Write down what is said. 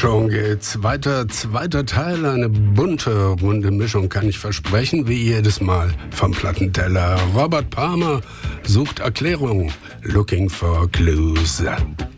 Schon geht's weiter. Zweiter Teil, eine bunte, runde Mischung kann ich versprechen, wie jedes Mal vom Plattenteller. Robert Palmer sucht Erklärung. Looking for Clues.